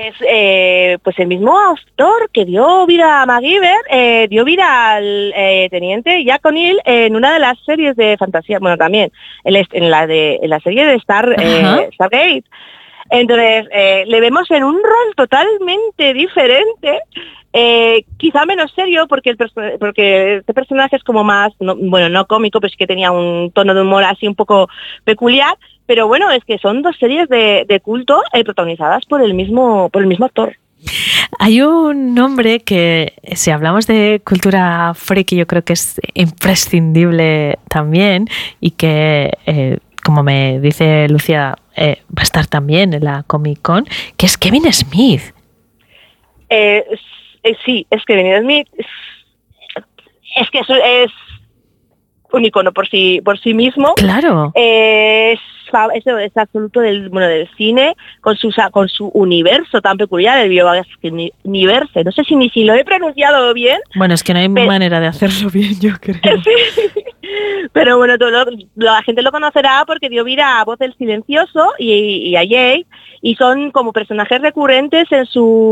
Pues el mismo autor que dio vida a MacGyver, dio vida al teniente Jack O'Neill en una de las series de fantasía, bueno, también en la serie de Stargate. Entonces, le vemos en un rol totalmente diferente, quizá menos serio, porque este personaje es como más, no cómico, pero sí que tenía un tono de humor así un poco peculiar. Pero bueno, es que son dos series de culto protagonizadas por el mismo actor. Hay un nombre que, si hablamos de cultura friki, yo creo que es imprescindible también y que, como me dice Lucía, va a estar también en la Comic Con, que es Kevin Smith. Sí, es Kevin Smith. Es que es un icono por sí mismo. Claro. Es absoluto del cine, con su universo tan peculiar, el Biouniverse. No sé si lo he pronunciado bien. Bueno, es que no hay manera de hacerlo bien, yo creo. Sí. Pero bueno, la gente lo conocerá porque dio vida a Voz del Silencioso y a Jake, y son como personajes recurrentes en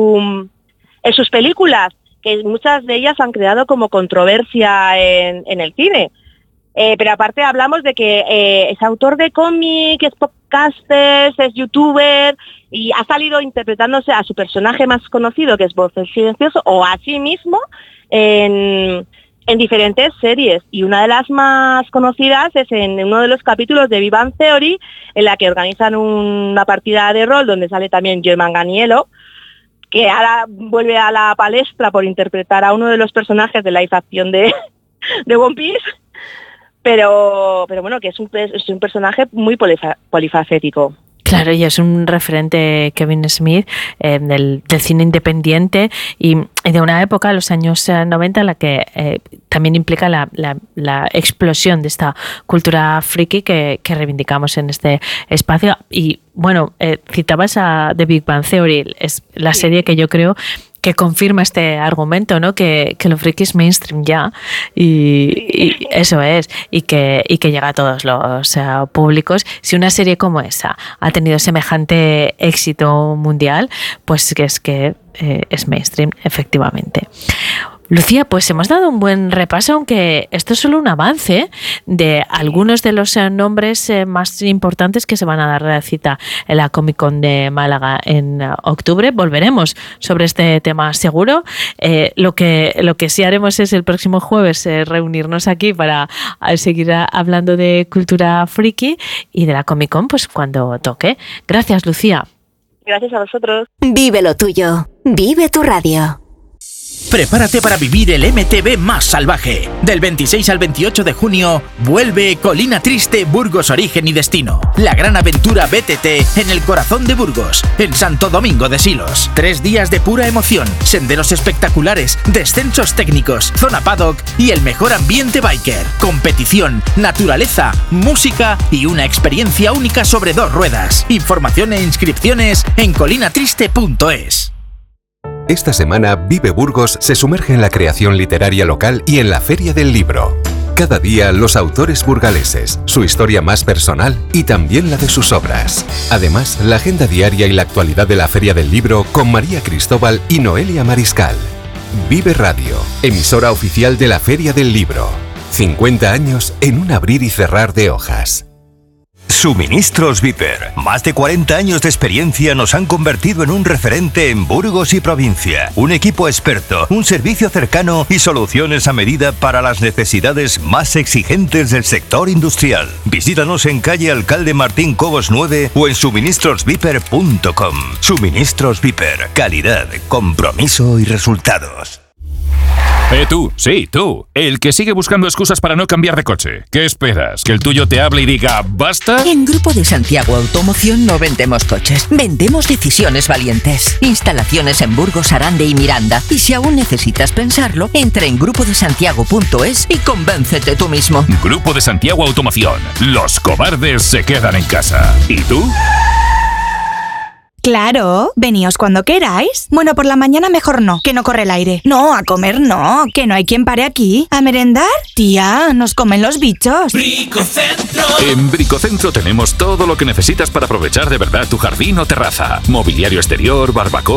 sus películas, que muchas de ellas han creado como controversia en el cine. Pero aparte hablamos de que es autor de cómic, es podcaster, es youtuber y ha salido interpretándose a su personaje más conocido, que es Voz del Silencioso, o a sí mismo en diferentes series. Y una de las más conocidas es en uno de los capítulos de Big Bang Theory, en la que organizan una partida de rol donde sale también Joe Manganiello, que ahora vuelve a la palestra por interpretar a uno de los personajes de live action de One Piece. Pero bueno, que es un personaje muy polifacético. Claro, y es un referente, Kevin Smith, del cine independiente y de una época, los años 90, en la que también implica la explosión de esta cultura friki que reivindicamos en este espacio. Y bueno, citabas a The Big Bang Theory, es la serie que yo creo que confirma este argumento, ¿no? Que lo friki es mainstream ya y eso es, y que llega a todos los públicos. Si una serie como esa ha tenido semejante éxito mundial, pues es que es mainstream, efectivamente. Lucía, pues hemos dado un buen repaso, aunque esto es solo un avance de algunos de los nombres más importantes que se van a dar cita en la Comic Con de Málaga en octubre. Volveremos sobre este tema seguro. Lo que sí haremos es el próximo jueves reunirnos aquí para seguir hablando de cultura friki y de la Comic Con pues cuando toque. Gracias, Lucía. Gracias a vosotros. Vive lo tuyo. Vive tu radio. Prepárate para vivir el MTV más salvaje. Del 26 al 28 de junio, vuelve Colina Triste, Burgos Origen y Destino. La gran aventura BTT en el corazón de Burgos, en Santo Domingo de Silos. 3 días de pura emoción, senderos espectaculares, descensos técnicos, zona paddock y el mejor ambiente biker. Competición, naturaleza, música y una experiencia única sobre 2 ruedas. Información e inscripciones en colinatriste.es. Esta semana, Vive Burgos se sumerge en la creación literaria local y en la Feria del Libro. Cada día, los autores burgaleses, su historia más personal y también la de sus obras. Además, la agenda diaria y la actualidad de la Feria del Libro con María Cristóbal y Noelia Mariscal. Vive Radio, emisora oficial de la Feria del Libro. 50 años en un abrir y cerrar de hojas. Suministros Viper. Más de 40 años de experiencia nos han convertido en un referente en Burgos y provincia. Un equipo experto, un servicio cercano y soluciones a medida para las necesidades más exigentes del sector industrial. Visítanos en calle Alcalde Martín Cobos 9 o en suministrosviper.com. Suministros Viper. Calidad, compromiso y resultados. Tú, sí, tú, el que sigue buscando excusas para no cambiar de coche. ¿Qué esperas? ¿Que el tuyo te hable y diga basta? En Grupo de Santiago Automoción no vendemos coches, vendemos decisiones valientes. Instalaciones en Burgos, Arande y Miranda. Y si aún necesitas pensarlo, entra en grupodesantiago.es y convéncete tú mismo. Grupo de Santiago Automoción. Los cobardes se quedan en casa. ¿Y tú? Claro, veníos cuando queráis. Bueno, por la mañana mejor no, que no corre el aire. No, a comer no, que no hay quien pare aquí. ¿A merendar? Tía, nos comen los bichos. Bricocentro. En Bricocentro tenemos todo lo que necesitas para aprovechar de verdad tu jardín o terraza. Mobiliario exterior, barbacoa,